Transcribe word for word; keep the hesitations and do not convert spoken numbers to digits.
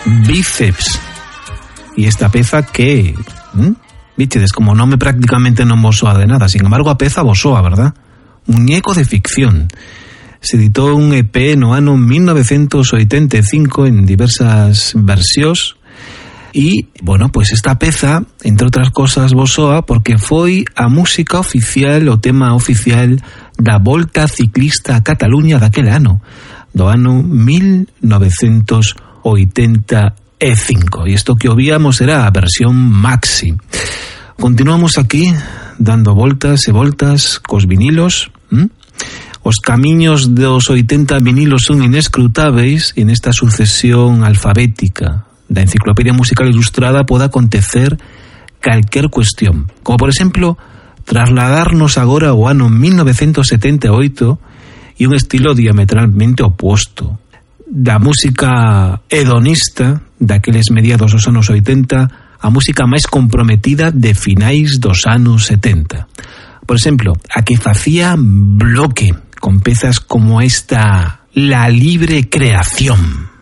Bíceps. E esta peza que... ¿Mm? Víchedes, como nome prácticamente non vos soa de nada, sin embargo a peza vos soa, verdad? Muñeco de ficción. Se editou un E P no ano mil novecientos oitenta e cinco en diversas versións e, bueno, pois esta peza, entre outras cosas, vos soa porque foi a música oficial, o tema oficial da Volta Ciclista a Cataluña daquele ano, do ano mil novecientos oitenta e cinco. E isto que ouvíamos era a versión maxi. Continuamos aquí dando voltas e voltas cos vinilos. ¿Mm? Os camiños dos oitenta vinilos son inescrutáveis e nesta sucesión alfabética da Enciclopedia Musical Ilustrada pode acontecer calquer cuestión. Como, por exemplo, trasladarnos agora ao ano mil novecientos setenta e oito e un estilo diametralmente oposto. Da música hedonista daqueles mediados dos anos oitenta a música máis comprometida de finais dos anos setenta. Por exemplo, a que facía bloque con pezas como esta La Libre Creación.